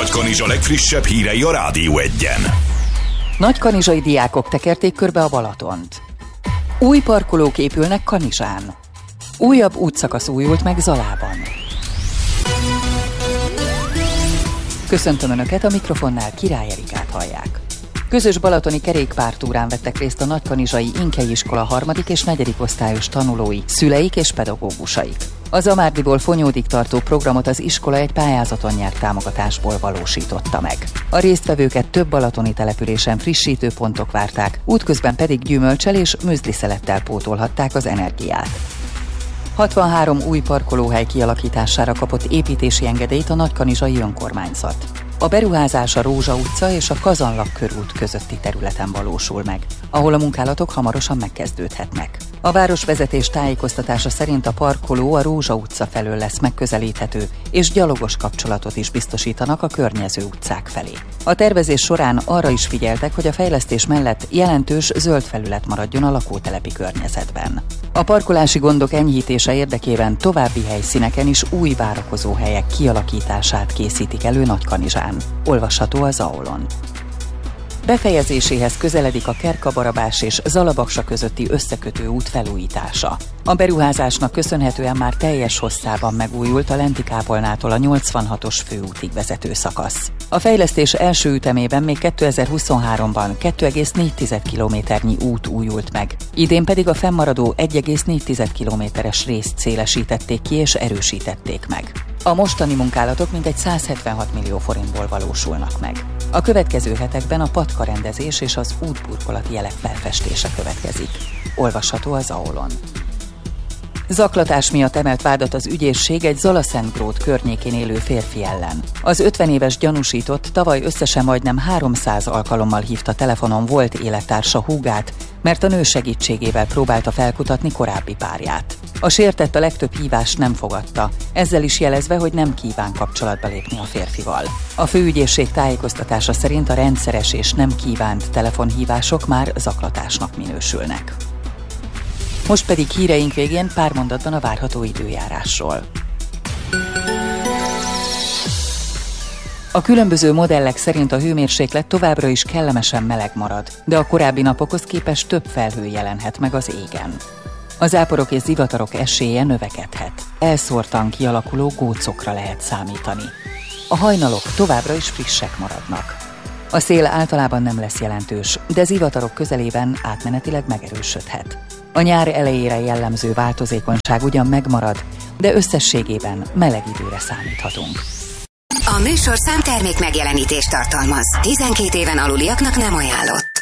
Nagykanizsa legfrissebb hírei a Rádió Egyen. Nagykanizsai diákok tekerték körbe a Balatont. Új parkolók épülnek Kanizsán. Újabb útszakasz újult meg Zalában. Köszöntöm Önöket, a mikrofonnál Király Erikát hallják. Közös balatoni kerékpártúrán vettek részt a nagykanizsai Inkei iskola 3. és 4. osztályos tanulói, szüleik és pedagógusaik. A Zamárdiból Fonyódig tartó programot az iskola egy pályázaton nyert támogatásból valósította meg. A résztvevőket több balatoni településen frissítőpontok várták, útközben pedig gyümölccsel és müzliszelettel pótolhatták az energiát. 63 új parkolóhely kialakítására kapott építési engedélyt a nagykanizsai önkormányzat. A beruházás a Rózsa utca és a Kazanlak körút közötti területen valósul meg, ahol a munkálatok hamarosan megkezdődhetnek. A városvezetés tájékoztatása szerint a parkoló a Rózsa utca felől lesz megközelíthető, és gyalogos kapcsolatot is biztosítanak a környező utcák felé. A tervezés során arra is figyeltek, hogy a fejlesztés mellett jelentős zöld felület maradjon a lakótelepi környezetben. A parkolási gondok enyhítése érdekében további helyszíneken is új várakozóhelyek kialakítását készítik elő Nagykanizsán. Olvasható a Zaolon. Befejezéséhez közeledik a Kerka-Barabás és Zalabaksa közötti összekötő út felújítása. A beruházásnak köszönhetően már teljes hosszában megújult a Lenti kápolnától a 86-os főútig vezető szakasz. A fejlesztés első ütemében még 2023-ban 2,4 kilométernyi út újult meg. Idén pedig a fennmaradó 1,4 kilométeres részt szélesítették ki és erősítették meg. A mostani munkálatok mintegy 176 millió forintból valósulnak meg. A következő hetekben a patkarendezés és az útburkolati jelek felfestése következik. Olvasható az Zaolon. Zaklatás miatt emelt vádat az ügyészség egy Zalaszentgrót környékén élő férfi ellen. Az 50 éves gyanúsított tavaly összesen majdnem 300 alkalommal hívta telefonon volt élettársa húgát, mert a nő segítségével próbálta felkutatni korábbi párját. A sértett a legtöbb hívást nem fogadta, ezzel is jelezve, hogy nem kíván kapcsolatba lépni a férfival. A főügyészség tájékoztatása szerint a rendszeres és nem kívánt telefonhívások már zaklatásnak minősülnek. Most pedig híreink végén pár mondatban a várható időjárásról. A különböző modellek szerint a hőmérséklet továbbra is kellemesen meleg marad, de a korábbi napokhoz képest több felhő jelenhet meg az égen. A záporok és zivatarok esélye növekedhet. Elszórtan kialakuló gócokra lehet számítani. A hajnalok továbbra is frissek maradnak. A szél általában nem lesz jelentős, de zivatarok közelében átmenetileg megerősödhet. A nyár elejére jellemző változékonyság ugyan megmarad, de összességében meleg időre számíthatunk. A műsorszám termék megjelenítést tartalmaz. 12 éven aluliaknak nem ajánlott.